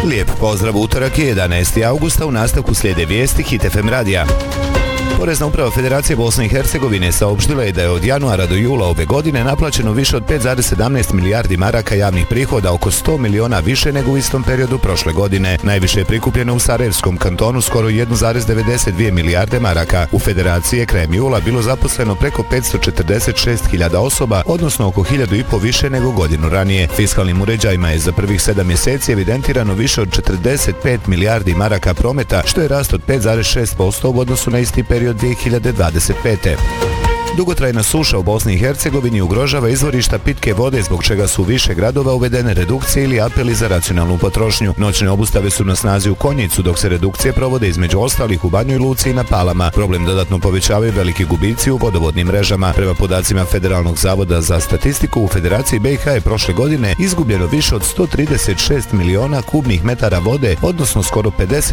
Lijep pozdrav, utorak je 11. augusta, u nastavku slijede vijesti Hit FM radija. Porezna uprava Federacije Bosne i Hercegovine saopštila je da je od januara do jula ove godine naplaćeno više od 5,17 milijardi maraka javnih prihoda, oko 100 miliona više nego u istom periodu prošle godine. Najviše je prikupljeno u Sarajevskom kantonu, skoro 1,92 milijarde maraka. U Federaciji je krajem jula bilo zaposleno preko 546.000 osoba, odnosno oko 1.500 više nego godinu ranije. Fiskalnim uređajima je za prvih 7 mjeseci evidentirano više od 45 milijardi maraka prometa, što je rast od 5,6% u odnosu na isti period 2025. Dugotrajna suša u Bosni i Hercegovini ugrožava izvorišta pitke vode, zbog čega su u više gradova uvedene redukcije ili apeli za racionalnu potrošnju. Noćne obustave su na snazi u Konjicu, dok se redukcije provode između ostalih u Banjoj Luci i na Palama. Problem dodatno povećavaju veliki gubici u vodovodnim mrežama. Prema podacima Federalnog zavoda za statistiku, u Federaciji BiH je prošle godine izgubljeno više od 136 miliona kubnih metara vode, odnosno skoro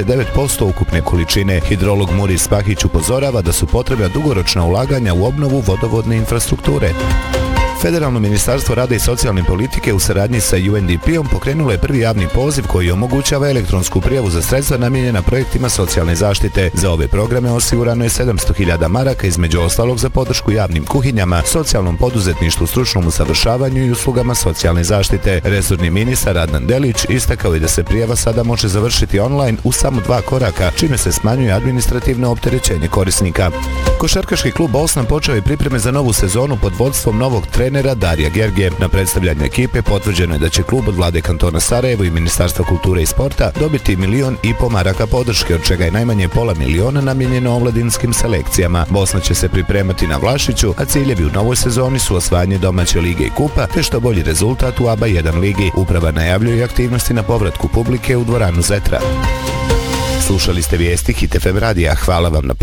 59% ukupne količine. Hidrolog Muris Pahić upozorava da su potrebna dugoročna ulaganja u obnovu vodovodne infrastrukture. Federalno ministarstvo rada i socijalne politike u saradnji sa UNDP-om pokrenulo je prvi javni poziv koji omogućava elektronsku prijavu za sredstva namijenjena projektima socijalne zaštite. Za ove programe osigurano je 700.000 maraka, između ostalog za podršku javnim kuhinjama, socijalnom poduzetništvu, stručnom usavršavanju i uslugama socijalne zaštite. Resorni ministar Adnan Delić istakao je da se prijava sada može završiti online u samo 2 koraka, čime se smanjuje administrativno opterećenje korisnika. Košarkaški klub Bosna počeo je pripreme za novu sezonu pod vodstvom novog trenera Darija Gergije. Na predstavljanju ekipe potvrđeno je da će klub od vlade kantona Sarajevo i Ministarstva kulture i sporta dobiti 1,5 miliona maraka podrške, od čega je najmanje pola miliona namijenjeno omladinskim selekcijama. Bosna će se pripremati na Vlašiću, a ciljevi u novoj sezoni su osvajanje domaće lige i kupa, te što bolji rezultat u ABA 1 ligi. Uprava najavljuje aktivnosti na povratku publike u dvoranu Zetra. Slušali ste vijesti Hit FM radija. Hvala vam na